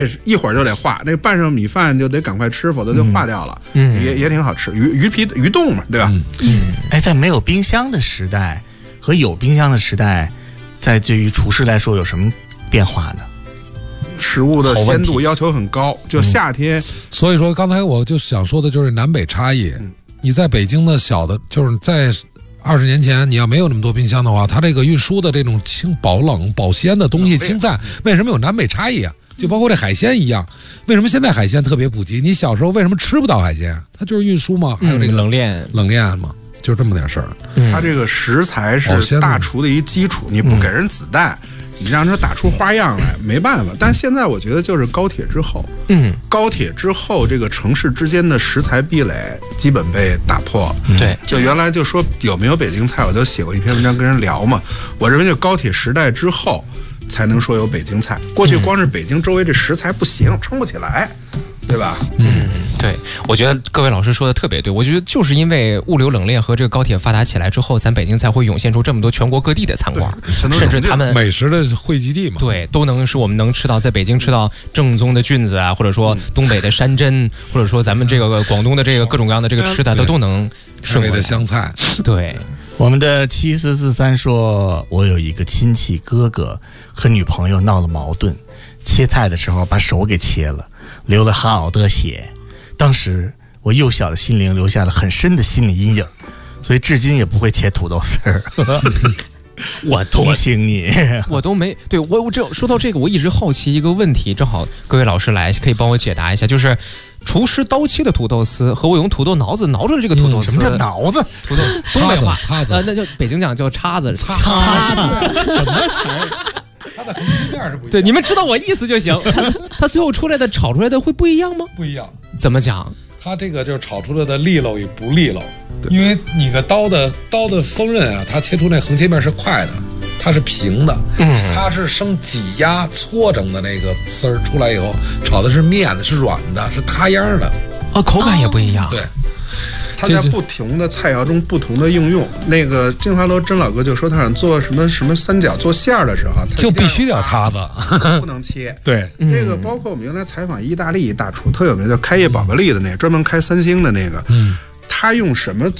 一会儿就得化，那拌上米饭就得赶快吃，否则就化掉了。也挺好吃，鱼冻嘛，对吧？ 在没有冰箱的时代和有冰箱的时代，在对于厨师来说有什么变化呢？ 食物的鲜度要求很高，就夏天。 所以说，刚才我就想说的就是南北差异。你在北京的小的，就是在20年前，你要没有那么多冰箱的话，它这个运输的这种保冷保鲜的东西，青菜为什么有南北差异啊？就包括这海鲜一样，为什么现在海鲜特别普及？你小时候为什么吃不到海鲜？它就是运输嘛，还有这个冷链嘛，就这么点事儿。 它这个食材是大厨的一基础，你不给人子弹，你让他打出花样来，没办法。但现在我觉得就是高铁之后，高铁之后这个城市之间的食材壁垒基本被打破了。 对， 就原来就说有没有北京菜，我就写过一篇文章跟人聊嘛。我认为就高铁时代之后才能说有北京菜，过去光是北京周围这食材不行，撑不起来，对吧？ 对，我觉得各位老师说的特别对。我觉得就是因为物流冷链和这个高铁发达起来之后，咱北京才会涌现出这么多全国各地的餐馆，甚至他们美食的汇集地嘛。 对，都能是我们能吃到，在北京吃到正宗的菌子啊，或者说东北的山珍，或者说咱们这个广东的这个各种各样的这个吃的都能顺过来。 的香菜， 对。 我们的7443说，我有一个亲戚哥哥和女朋友闹了矛盾，切菜的时候把手给切了，流了好多血。当时我幼小的心灵留下了很深的心理阴影，所以至今也不会切土豆丝儿。我同情你， 我都没对我这说到这个，我一直好奇一个问题，正好各位老师来可以帮我解答一下，就是厨师刀切的土豆丝和我用土豆挠子挠出的这个土豆丝， 什么叫挠子？ 土豆东北话叉子， 那叫北京讲叫叉子， 叉子什么词儿？ 它的横切面是不一样。 对，你们知道我意思就行。它最后出来的炒出来的会不一样吗？ 不一样。 怎么讲？ 它这个就是炒出来的利落与不利落，因为你个刀的锋刃啊，它切出那横切面是快的，它是平的，它是生挤压搓成的那个丝儿出来以后，炒的是面的，是软的，是塌秧的， 口感也不一样。 对。 它在不同的菜肴中不同的应用。那个金华楼甄老哥就说，他想做什么三角做馅儿的时候， 就必须得有叉子， 不能切。 对， 这个包括我们原来采访意大利大厨特有名叫开业宝格丽的那个，专门开3星的那个，他用什么